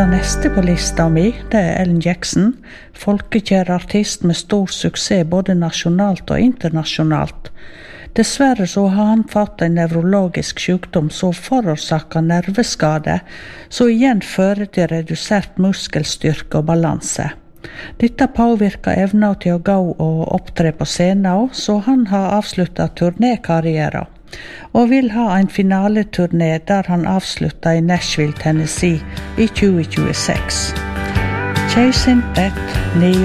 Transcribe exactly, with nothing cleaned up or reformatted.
Den neste på lista mi, det er Alan Jackson, folkekjær artist med stor suksess både nasjonalt og internasjonalt. Dessverre så har han fått en nevrologisk sykdom som forårsaker nerveskade, som igjen fører til redusert muskelstyrke og balanse. Dette påvirker evnen til å gå og opptre på scenen, så han har avsluttet turnékarrieren og vil ha en finaleturné der han avslutter i Nashville, Tennessee i tjue tjueseks. Chasing that